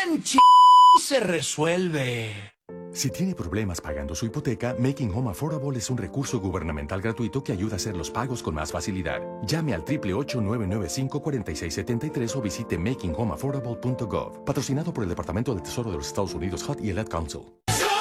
se resuelve. Si tiene problemas pagando su hipoteca, Making Home Affordable es un recurso gubernamental gratuito que ayuda a hacer los pagos con más facilidad. Llame al 888-995-4673 o visite makinghomeaffordable.gov. Patrocinado por el Departamento del Tesoro de los Estados Unidos, HUD y el Ad Council.